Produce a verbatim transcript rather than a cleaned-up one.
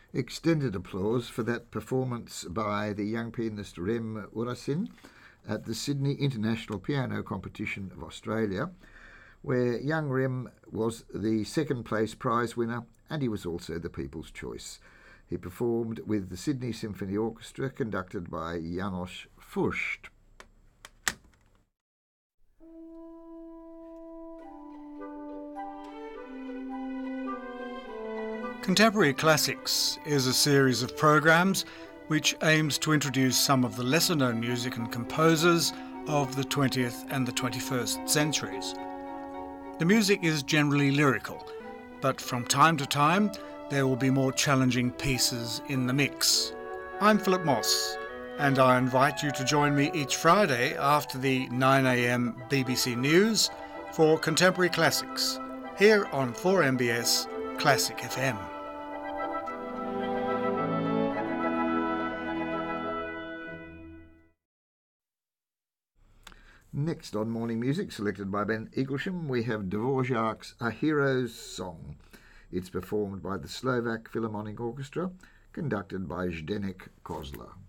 Extended applause for that performance by the young pianist Rem Urasin at the Sydney International Piano Competition of Australia, where young Rem was the second place prize winner and he was also the People's Choice. He performed with the Sydney Symphony Orchestra conducted by János Fürst. Contemporary Classics is a series of programs which aims to introduce some of the lesser-known music and composers of the twentieth and the twenty-first centuries. The music is generally lyrical, but from time to time there will be more challenging pieces in the mix. I'm Philip Moss, and I invite you to join me each Friday after the nine a m B B C News for Contemporary Classics, here on four M B S Classic F M. Next on Morning Music, selected by Ben Eaglesham, we have Dvorak's A Hero's Song. It's performed by the Slovak Philharmonic Orchestra, conducted by Zdeněk Kozla.